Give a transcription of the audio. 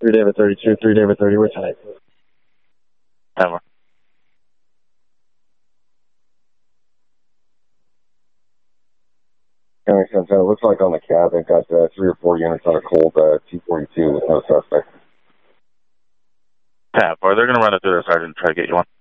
3 David 32, 3 David 30, we're tight. Ever. That makes sense. It looks like on the cab they've got 3 or 4 units on a cold T-42 with no suspect. Tap, or they're going to run it through their sergeant and try to get you one.